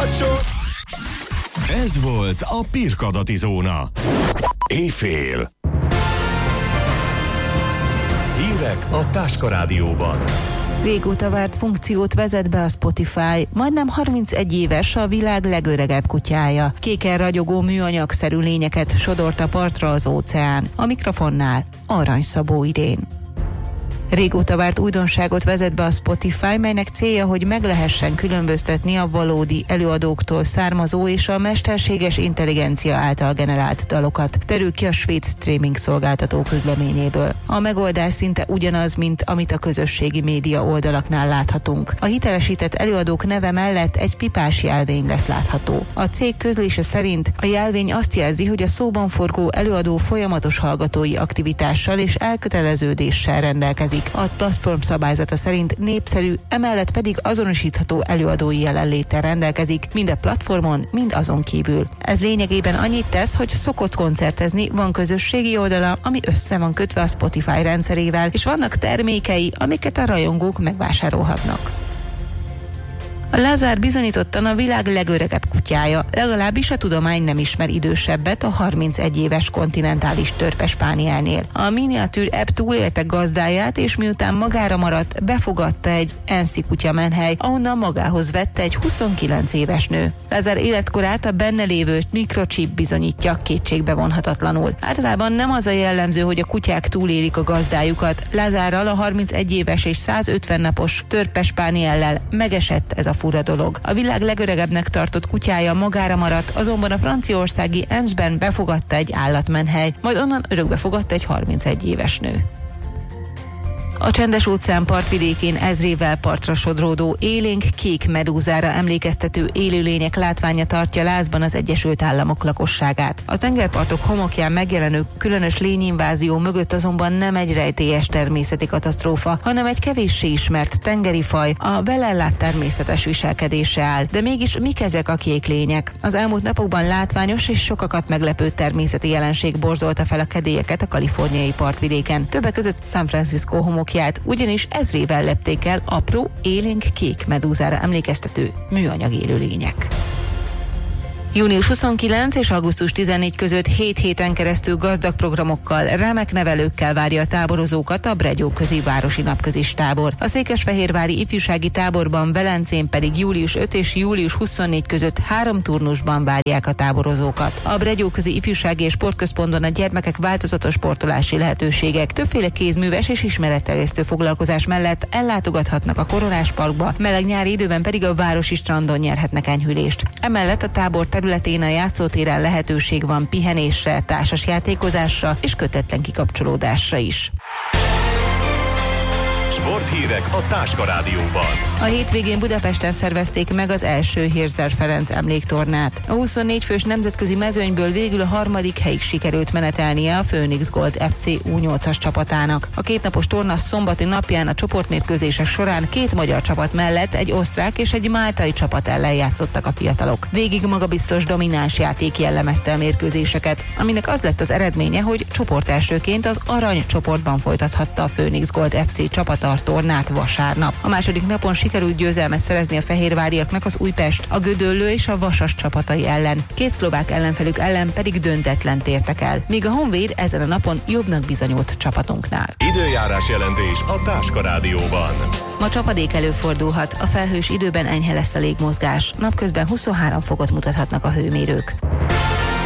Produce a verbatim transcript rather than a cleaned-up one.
Ez volt a Pirkadati Zóna. Éjfél. Hírek a Táska Rádióban. Régóta várt funkciót vezet be a Spotify. Majdnem harmincegy éves a világ legöregebb kutyája. Kéken ragyogó műanyagszerű lényeket sodort a partra az óceán. A mikrofonnál Arany Szabó Irén. Régóta várt újdonságot vezet be a Spotify, melynek célja, hogy meg lehessen különböztetni a valódi előadóktól származó és a mesterséges intelligencia által generált dalokat, derül ki a svéd streaming szolgáltató közleményéből. A megoldás szinte ugyanaz, mint amit a közösségi média oldalaknál láthatunk. A hitelesített előadók neve mellett egy pipás jelvény lesz látható. A cég közlése szerint a jelvény azt jelzi, hogy a szóban forgó előadó folyamatos hallgatói aktivitással és elköteleződéssel rendelkezik. A platform szabályzata szerint népszerű, emellett pedig azonosítható előadói jelenléttel rendelkezik, mind a platformon, mind azon kívül. Ez lényegében annyit tesz, hogy szokott koncertezni, van közösségi oldala, ami össze van kötve a Spotify rendszerével, és vannak termékei, amiket a rajongók megvásárolhatnak. A Lázár bizonyítottan a világ legöregebb kutyája, legalábbis a tudomány nem ismer idősebbet a harmincegy éves kontinentális törpespánielnél. A miniatűr ebb túlélte gazdáját, és miután magára maradt, befogadta egy enszi kutyamenhely, ahonnan magához vette egy huszonkilenc éves nő. Lázár életkorát a benne lévő mikrochip bizonyítja kétségbe vonhatatlanul. Általában nem az a jellemző, hogy a kutyák túlélik a gazdájukat. Lázárral, a harmincegy éves és százötven napos törpespániellel megesett ez a fura dolog. A világ legöregebbnek tartott kutyája magára maradt, azonban a franciaországi Emsben befogadta egy állatmenhely, majd onnan örökbe fogadta egy harmincegy éves nő. A Csendes-óceán partvidékén ezrével partra sodródó élénk kék medúzára emlékeztető élőlények látványa tartja lázban az Egyesült Államok lakosságát. A tengerpartok homokján megjelenő különös lényinvázió mögött azonban nem egy rejtélyes természeti katasztrófa, hanem egy kevéssé ismert tengeri faj, a velellát természetes viselkedése áll. De mégis mik ezek a kék lények? Az elmúlt napokban látványos és sokakat meglepő természeti jelenség borzolta fel a kedélyeket a kaliforniai partvidéken. Többek között San Francisco homok ugyanis ezrével lepték el apró, élénk kék medúzára emlékeztető műanyag élőlények. június huszonkilencedike és augusztus tizennégyedike között hét héten keresztül gazdag programokkal, remek nevelőkkel várja a táborozókat a Bregyóközi Városi Napközis Tábor. A székesfehérvári ifjúsági táborban, Velencén pedig július ötödike és július huszonnégyedike között három turnusban várják a táborozókat. A Bregyóközi Ifjúsági és Sportközpontban a gyermekek változatos sportolási lehetőségek, többféle kézműves és ismeretterjesztő foglalkozás mellett ellátogathatnak a Koronás Parkba, meleg nyári időben pedig a városi strandon nyerhetnek enyhülést. Emellett a tábor területén a játszótéren lehetőség van pihenésre, társas játékozásra és kötetlen kikapcsolódásra is. Sporthírek a Táska Rádióban. A hétvégén Budapesten szervezték meg az első Hirzer Ferenc emléktornát. A huszonnégy fős nemzetközi mezőnyből végül a harmadik helyig sikerült menetelnie a Phoenix Gold ef cé U nyolcas csapatának. A kétnapos torna szombati napján a csoportmérkőzések során két magyar csapat mellett egy osztrák és egy máltai csapat ellen játszottak a fiatalok. Végig magabiztos, domináns játék jellemezte a mérkőzéseket, aminek az lett az eredménye, hogy csoportelsőként az arany csoportban folytathatta a Phoenix Gold ef cé csapata a tornát vasárnap. A második napon sikerült győzelmet szerezni a fehérváriaknak az Újpest, a Gödöllő és a Vasas csapatai ellen. Két szlovák ellenfelük ellen pedig döntetlen tértek el, míg a Honvéd ezen a napon jobbnak bizonyult csapatunknál. Időjárás jelentés a Táska Rádióban. Ma csapadék előfordulhat, a felhős időben enyhe lesz a légmozgás, napközben huszonhárom fokot mutathatnak a hőmérők.